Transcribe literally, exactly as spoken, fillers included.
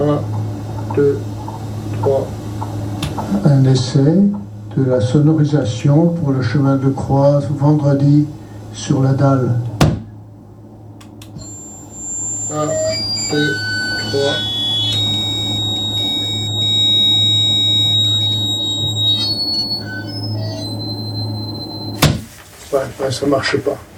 un, deux, trois. Un essai de la sonorisation pour le chemin de croix vendredi sur la dalle. un, deux, trois. Ouais, ouais, ça marche pas.